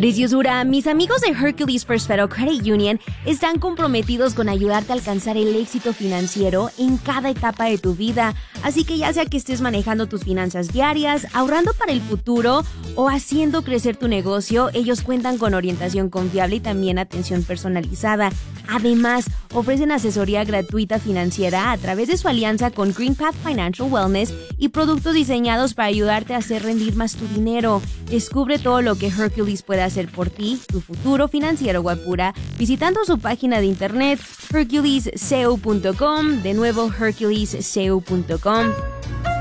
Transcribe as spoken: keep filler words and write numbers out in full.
Preciosura, mis amigos de Hercules First Federal Credit Union están comprometidos con ayudarte a alcanzar el éxito financiero en cada etapa de tu vida. Así que ya sea que estés manejando tus finanzas diarias, ahorrando para el futuro o haciendo crecer tu negocio, ellos cuentan con orientación confiable y también atención personalizada. Además, ofrecen asesoría gratuita financiera a través de su alianza con Green Path Financial Wellness y productos diseñados para ayudarte a hacer rendir más tu dinero. Descubre todo lo que Hercules puede hacer por ti, tu futuro financiero, guapura, visitando su página de internet hercules co punto com, de nuevo hercules co punto com.